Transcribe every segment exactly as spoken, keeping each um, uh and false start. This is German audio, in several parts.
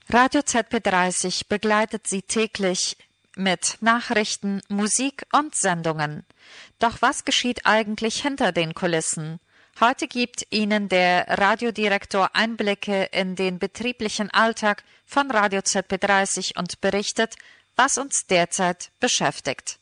Radio Z B dreißig begleitet Sie täglich mit Nachrichten, Musik und Sendungen. Doch was geschieht eigentlich hinter den Kulissen? Heute gibt Ihnen der Radiodirektor Einblicke in den betrieblichen Alltag von Radio Z B dreißig und berichtet, was uns derzeit beschäftigt.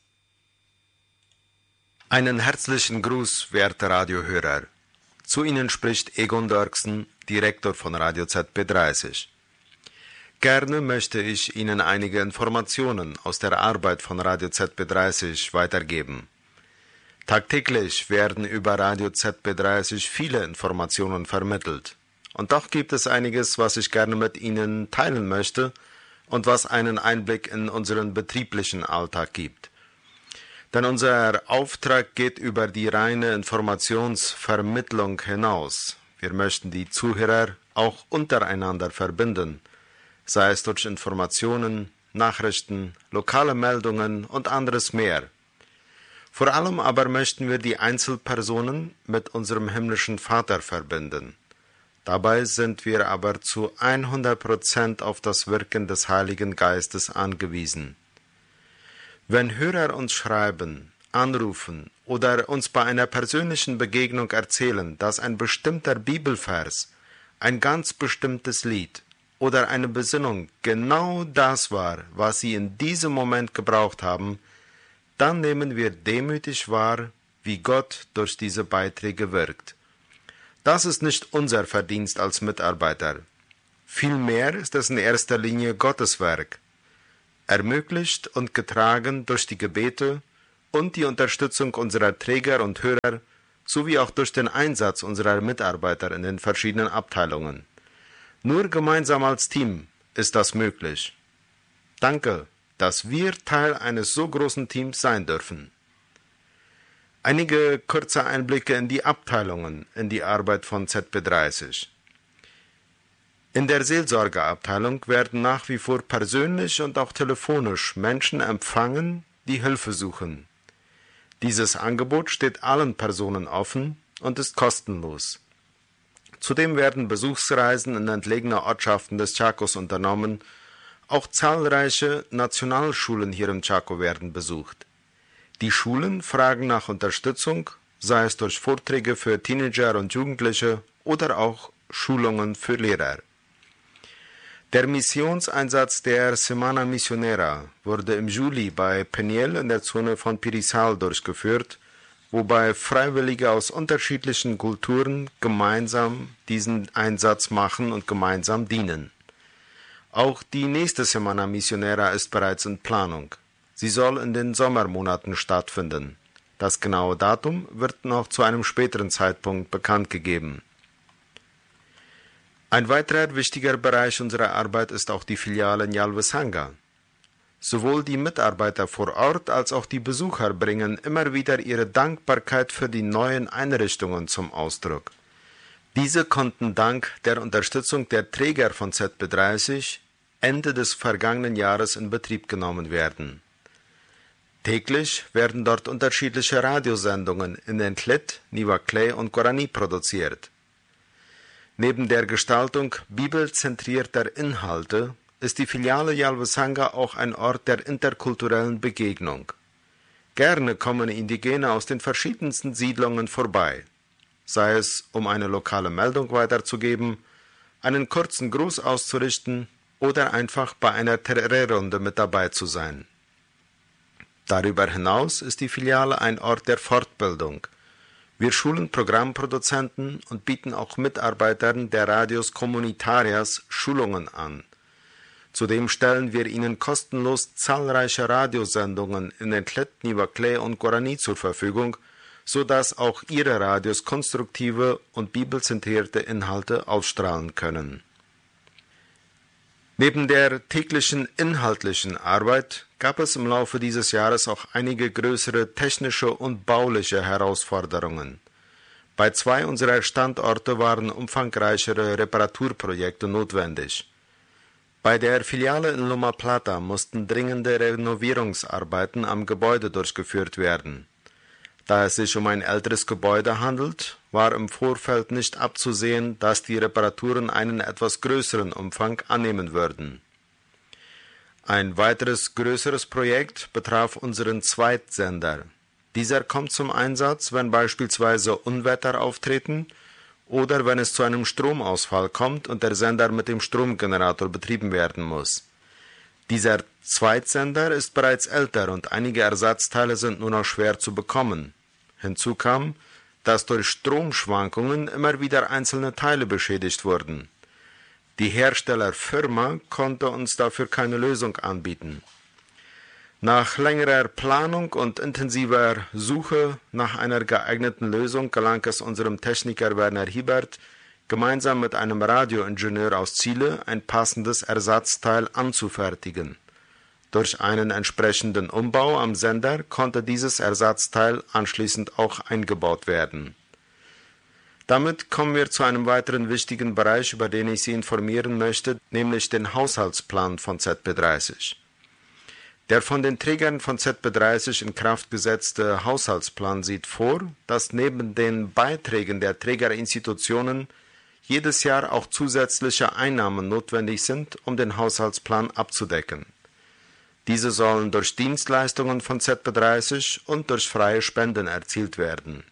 Einen herzlichen Gruß, werte Radiohörer. Zu Ihnen spricht Egon Dörksen, Direktor von Radio Z B dreißig. Gerne möchte ich Ihnen einige Informationen aus der Arbeit von Radio Z B dreißig weitergeben. Tagtäglich werden über Radio Z B dreißig viele Informationen vermittelt. Und doch gibt es einiges, was ich gerne mit Ihnen teilen möchte und was einen Einblick in unseren betrieblichen Alltag gibt. Denn unser Auftrag geht über die reine Informationsvermittlung hinaus. Wir möchten die Zuhörer auch untereinander verbinden, sei es durch Informationen, Nachrichten, lokale Meldungen und anderes mehr. Vor allem aber möchten wir die Einzelpersonen mit unserem himmlischen Vater verbinden. Dabei sind wir aber zu hundert Prozent auf das Wirken des Heiligen Geistes angewiesen. Wenn Hörer uns schreiben, anrufen oder uns bei einer persönlichen Begegnung erzählen, dass ein bestimmter Bibelvers, ein ganz bestimmtes Lied oder eine Besinnung genau das war, was sie in diesem Moment gebraucht haben, dann nehmen wir demütig wahr, wie Gott durch diese Beiträge wirkt. Das ist nicht unser Verdienst als Mitarbeiter. Vielmehr ist es in erster Linie Gottes Werk, ermöglicht und getragen durch die Gebete und die Unterstützung unserer Träger und Hörer, sowie auch durch den Einsatz unserer Mitarbeiter in den verschiedenen Abteilungen. Nur gemeinsam als Team ist das möglich. Danke, dass wir Teil eines so großen Teams sein dürfen. Einige kurze Einblicke in die Abteilungen, in die Arbeit von Z B dreißig. In der Seelsorgeabteilung werden nach wie vor persönlich und auch telefonisch Menschen empfangen, die Hilfe suchen. Dieses Angebot steht allen Personen offen und ist kostenlos. Zudem werden Besuchsreisen in entlegene Ortschaften des Chacos unternommen. Auch zahlreiche Nationalschulen hier im Chaco werden besucht. Die Schulen fragen nach Unterstützung, sei es durch Vorträge für Teenager und Jugendliche oder auch Schulungen für Lehrer. Der Missionseinsatz der Semana Misionera wurde im Juli bei Peniel in der Zone von Pirisal durchgeführt, wobei Freiwillige aus unterschiedlichen Kulturen gemeinsam diesen Einsatz machen und gemeinsam dienen. Auch die nächste Semana Misionera ist bereits in Planung. Sie soll in den Sommermonaten stattfinden. Das genaue Datum wird noch zu einem späteren Zeitpunkt bekannt gegeben. Ein weiterer wichtiger Bereich unserer Arbeit ist auch die Filiale in Yalvesanga. Sowohl die Mitarbeiter vor Ort als auch die Besucher bringen immer wieder ihre Dankbarkeit für die neuen Einrichtungen zum Ausdruck. Diese konnten dank der Unterstützung der Träger von Z B dreißig Ende des vergangenen Jahres in Betrieb genommen werden. Täglich werden dort unterschiedliche Radiosendungen in Entlet, Nivaclé und Guarani produziert. Neben der Gestaltung bibelzentrierter Inhalte ist die Filiale Yalvesanga auch ein Ort der interkulturellen Begegnung. Gerne kommen Indigene aus den verschiedensten Siedlungen vorbei, sei es um eine lokale Meldung weiterzugeben, einen kurzen Gruß auszurichten oder einfach bei einer Tereré-Runde mit dabei zu sein. Darüber hinaus ist die Filiale ein Ort der Fortbildung. Wir schulen Programmproduzenten und bieten auch Mitarbeitern der Radios Comunitarias Schulungen an. Zudem stellen wir ihnen kostenlos zahlreiche Radiosendungen in Entlet, Nivaclé und Guarani zur Verfügung, sodass auch ihre Radios konstruktive und bibelzentrierte Inhalte ausstrahlen können. Neben der täglichen inhaltlichen Arbeit gab es im Laufe dieses Jahres auch einige größere technische und bauliche Herausforderungen. Bei zwei unserer Standorte waren umfangreichere Reparaturprojekte notwendig. Bei der Filiale in Loma Plata mussten dringende Renovierungsarbeiten am Gebäude durchgeführt werden. Da es sich um ein älteres Gebäude handelt, war im Vorfeld nicht abzusehen, dass die Reparaturen einen etwas größeren Umfang annehmen würden. Ein weiteres größeres Projekt betraf unseren Zweitsender. Dieser kommt zum Einsatz, wenn beispielsweise Unwetter auftreten oder wenn es zu einem Stromausfall kommt und der Sender mit dem Stromgenerator betrieben werden muss. Dieser Zweitsender ist bereits älter und einige Ersatzteile sind nur noch schwer zu bekommen. Hinzu kam, dass durch Stromschwankungen immer wieder einzelne Teile beschädigt wurden. Die Herstellerfirma konnte uns dafür keine Lösung anbieten. Nach längerer Planung und intensiver Suche nach einer geeigneten Lösung gelang es unserem Techniker Werner Hiebert, gemeinsam mit einem Radioingenieur aus Chile ein passendes Ersatzteil anzufertigen. Durch einen entsprechenden Umbau am Sender konnte dieses Ersatzteil anschließend auch eingebaut werden. Damit kommen wir zu einem weiteren wichtigen Bereich, über den ich Sie informieren möchte, nämlich den Haushaltsplan von Z B dreißig. Der von den Trägern von Z B dreißig in Kraft gesetzte Haushaltsplan sieht vor, dass neben den Beiträgen der Trägerinstitutionen jedes Jahr auch zusätzliche Einnahmen notwendig sind, um den Haushaltsplan abzudecken. Diese sollen durch Dienstleistungen von Z B dreißig und durch freie Spenden erzielt werden.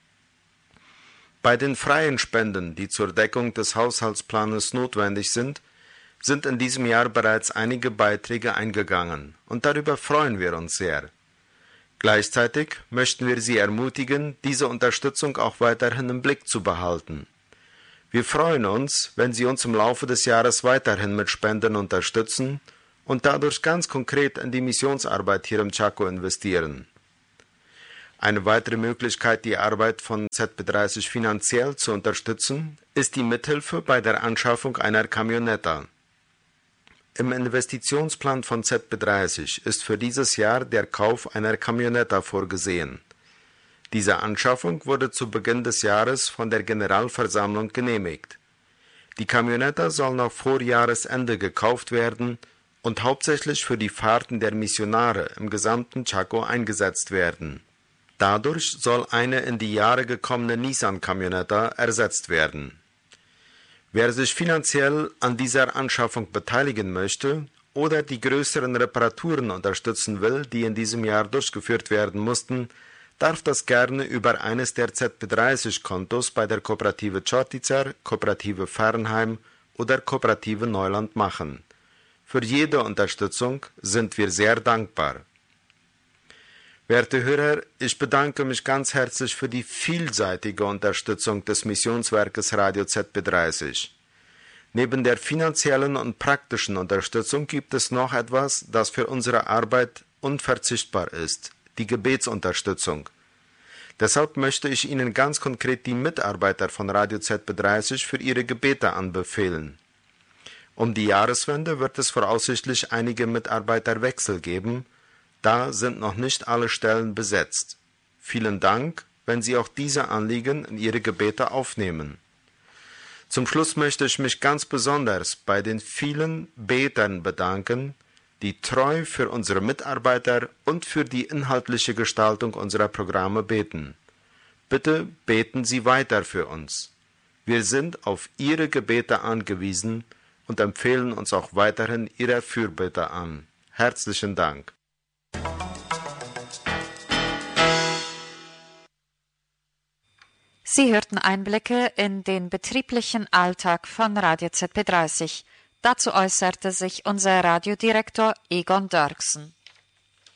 Bei den freien Spenden, die zur Deckung des Haushaltsplanes notwendig sind, sind in diesem Jahr bereits einige Beiträge eingegangen, und darüber freuen wir uns sehr. Gleichzeitig möchten wir Sie ermutigen, diese Unterstützung auch weiterhin im Blick zu behalten. Wir freuen uns, wenn Sie uns im Laufe des Jahres weiterhin mit Spenden unterstützen und dadurch ganz konkret in die Missionsarbeit hier im Chaco investieren. Eine weitere Möglichkeit, die Arbeit von Z B dreißig finanziell zu unterstützen, ist die Mithilfe bei der Anschaffung einer Camioneta. Im Investitionsplan von Z B dreißig ist für dieses Jahr der Kauf einer Camioneta vorgesehen. Diese Anschaffung wurde zu Beginn des Jahres von der Generalversammlung genehmigt. Die Camioneta soll noch vor Jahresende gekauft werden und hauptsächlich für die Fahrten der Missionare im gesamten Chaco eingesetzt werden. Dadurch soll eine in die Jahre gekommene Nissan-Camioneta ersetzt werden. Wer sich finanziell an dieser Anschaffung beteiligen möchte oder die größeren Reparaturen unterstützen will, die in diesem Jahr durchgeführt werden mussten, darf das gerne über eines der Z B dreißig Kontos bei der Kooperative Čortica, Kooperative Fernheim oder Kooperative Neuland machen. Für jede Unterstützung sind wir sehr dankbar. Werte Hörer, ich bedanke mich ganz herzlich für die vielseitige Unterstützung des Missionswerkes Radio Z B dreißig. Neben der finanziellen und praktischen Unterstützung gibt es noch etwas, das für unsere Arbeit unverzichtbar ist: die Gebetsunterstützung. Deshalb möchte ich Ihnen ganz konkret die Mitarbeiter von Radio Z B dreißig für ihre Gebete anbefehlen. Um die Jahreswende wird es voraussichtlich einige Mitarbeiterwechsel geben, da sind noch nicht alle Stellen besetzt. Vielen Dank, wenn Sie auch diese Anliegen in Ihre Gebete aufnehmen. Zum Schluss möchte ich mich ganz besonders bei den vielen Betern bedanken, die treu für unsere Mitarbeiter und für die inhaltliche Gestaltung unserer Programme beten. Bitte beten Sie weiter für uns. Wir sind auf Ihre Gebete angewiesen und empfehlen uns auch weiterhin Ihrer Fürbitte an. Herzlichen Dank. Sie hörten Einblicke in den betrieblichen Alltag von Radio Z B dreißig. Dazu äußerte sich unser Radiodirektor Egon Dörksen.